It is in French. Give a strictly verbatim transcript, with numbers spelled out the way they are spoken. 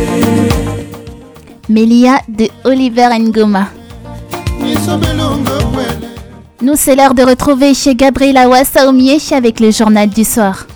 Melia de Oliver Ngoma. Nous, c'est l'heure de retrouver chez Gabriela Wassaomié avec le journal du soir.